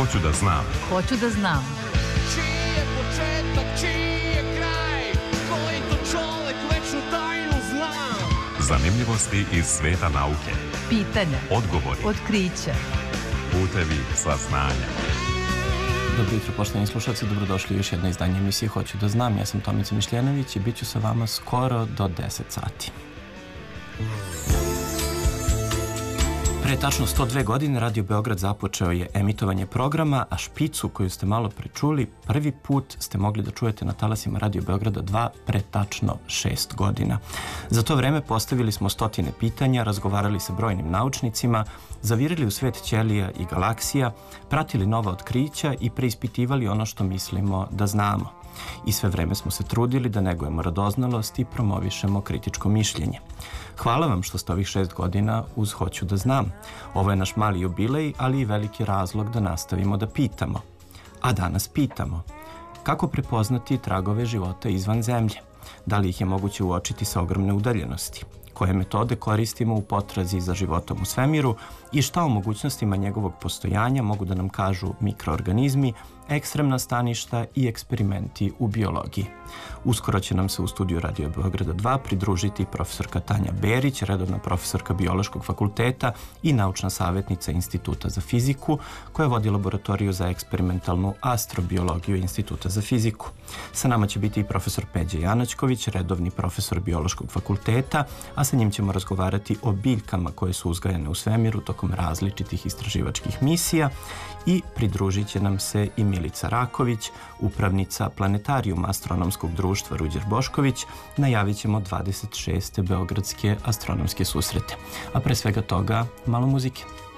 Hoću da znam. Hoću da znam. Čiji je početak, čiji je kraj, koji to čovek večnu tajnu zna. Zanimljivosti iz sveta nauke. Pitanja. Odgovori. Otkrića. Putevi saznanja. Dobro jutro, poštovani slušalci, dobrodošli u još jedno izdanje emisije Hoću da znam. Ja sam Tomica Mišljenović i bit ću sa vama skoro do 10 sati. Pre tačno 102 godine Radio Beograd započeo je emitovanje programa, a špicu koju ste malo prečuli prvi put ste mogli da čujete na talasima Radio Beograda 2 pre tačno 6 godina. Za to vreme postavili smo stotine pitanja, razgovarali sa brojnim naučnicima, zavirili u svet ćelija i galaksija, pratili nova otkrića i preispitivali ono što mislimo da znamo. I sve vreme smo se trudili da negujemo radoznalost i promovišemo kritičko mišljenje. Hvala vam što ste ovih 6 godina uz Hoću da znam. Ovo je naš mali jubilej, ali i veliki razlog da nastavimo da pitamo. A danas pitamo: kako prepoznati tragove života izvan zemlje? Da li ih je moguće uočiti sa ogromne udaljenosti? Koje metode koristimo u potrazi za životom u svemiru i šta o mogućnostima njegovog postojanja mogu da nam kažu mikroorganizmi, ekstremna staništa i eksperimenti u biologiji. Uskoro će nam se u studiju Radio Beograda 2 pridružiti profesorka Tanja Berić, redovna profesorka Biološkog fakulteta i naučna savjetnica Instituta za fiziku, koja vodi laboratoriju za eksperimentalnu astrobiologiju Instituta za fiziku. Sa nama će biti i profesor Peđa Janačković, redovni profesor Biološkog fakulteta, a sa njim ćemo razgovarati o biljkama koje su uzgajane u svemiru tokom različitih istraživačkih misija, i pridružit će nam se i Milica Raković, upravnica Planetarijuma Astronomskog društva Ruđer Bošković. Najavit ćemo 26. Beogradske astronomske susrete. A pre svega toga, malo muzike.